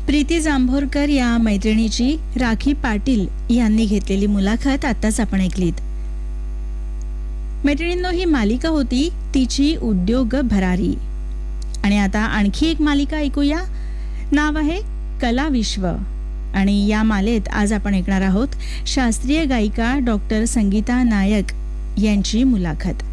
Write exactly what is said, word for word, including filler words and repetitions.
प्रीती जांभोरकर या मैत्रिणीची राखी पाटील यांनी घेतलेली मुलाखत आताच आपण ऐकलीत. मैत्रिणींनो, ही मालिका होती तिची उद्योग भरारी. आणि आता आणखी एक मालिका ऐकूया. नाव आहे कला विश्व. आणि या मालेत आज आपण ऐकणार आहोत शास्त्रीय गायिका डॉक्टर संगीता नायक यांची मुलाखत.